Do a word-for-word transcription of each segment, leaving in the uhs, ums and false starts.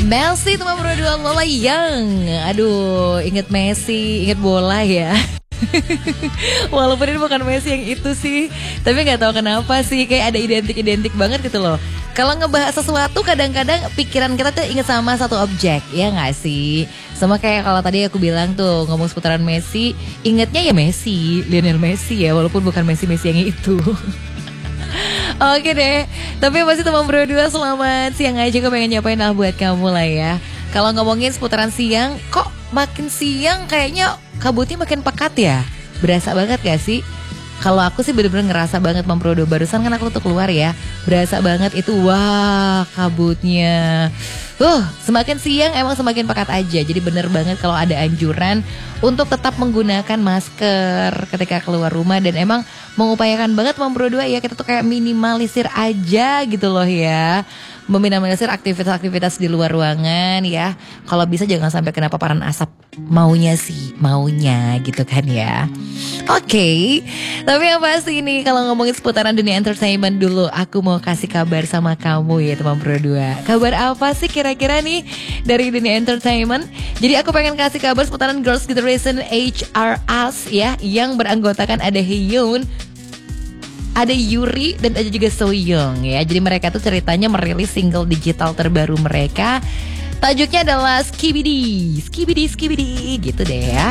Messi teman berdua Lola Young. Aduh, inget Messi, inget bola ya. Walaupun ini bukan Messi yang itu sih, tapi nggak tahu kenapa sih kayak ada identik-identik banget gitu loh. Kalau ngebahas sesuatu kadang-kadang pikiran kita tuh inget sama satu objek, ya nggak sih? Sama kayak kalau tadi aku bilang tuh ngomong seputaran Messi, ingetnya ya Messi, Lionel Messi ya, walaupun bukan Messi-Messi yang itu. Oke deh, tapi pasti teman berdua selamat siang aja, gue pengen nyapain lah buat kamu lah ya. Kalau ngomongin seputaran siang, kok makin siang kayaknya kabutnya makin pekat ya? Berasa banget gak sih? Kalau aku sih bener-bener ngerasa banget Memprodo. Barusan kan aku tuh keluar ya, berasa banget itu, wah kabutnya. Uh, semakin siang emang semakin pekat aja. Jadi bener banget kalau ada anjuran untuk tetap menggunakan masker ketika keluar rumah. Dan emang mengupayakan banget Memprodo ya, kita tuh kayak minimalisir aja gitu loh ya. Meminimalisir aktivitas-aktivitas di luar ruangan ya. Kalau bisa jangan sampai kena paparan asap. Maunya sih, maunya gitu kan ya. Oke, okay. Tapi yang pasti ini kalau ngomongin seputaran dunia entertainment dulu, aku mau kasih kabar sama kamu ya teman berdua. Kabar apa sih kira-kira nih dari dunia entertainment? Jadi aku pengen kasih kabar seputaran Girls' Generation H R Us ya, yang beranggotakan ada Hyun, ada Yuri, dan ada juga Soyoung ya. Jadi mereka tuh ceritanya merilis single digital terbaru mereka. Tajuknya adalah Skibidi, Skibidi, Skibidi gitu deh ya.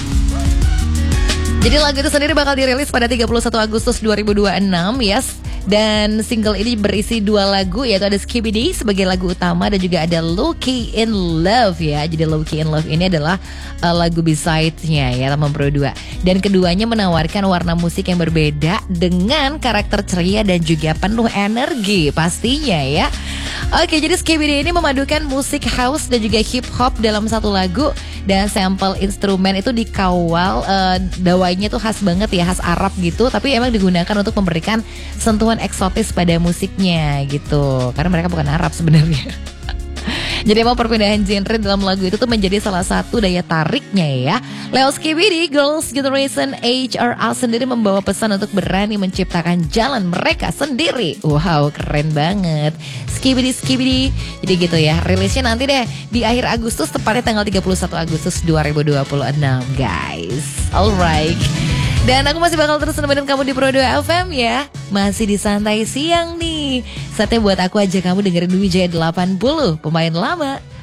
Jadi lagu itu sendiri bakal dirilis pada tiga puluh satu Agustus dua ribu dua puluh enam, yes. Dan single ini berisi dua lagu, yaitu ada Skibidi sebagai lagu utama dan juga ada Low-Key in Love ya. Jadi Low-Key in Love ini adalah uh, lagu beside-nya ya teman berdua. Dan keduanya menawarkan warna musik yang berbeda dengan karakter ceria dan juga penuh energi pastinya ya. Oke, jadi Skibidi ini memadukan musik house dan juga hip hop dalam satu lagu. Dan sampel instrumen itu dikawal, uh, dawainya tuh khas banget ya, khas Arab gitu. Tapi emang digunakan untuk memberikan sentuhan eksotis pada musiknya gitu. Karena mereka bukan Arab sebenarnya. Jadi emang perpindahan genre dalam lagu itu tuh menjadi salah satu daya tariknya ya. Leo Skibidi, Girls' Generation H R Us sendiri membawa pesan untuk berani menciptakan jalan mereka sendiri. Wow, keren banget. Skibidi, Skibidi. Jadi gitu ya, rilisnya nanti deh di akhir Agustus, tepatnya tanggal tiga puluh satu Agustus dua ribu dua puluh enam guys. Alright. Dan aku masih bakal terus nemenin kamu di Pro dua F M ya. Masih di santai siang nih. Saatnya buat aku aja kamu dengerin Wijaya delapan puluh, pemain lama.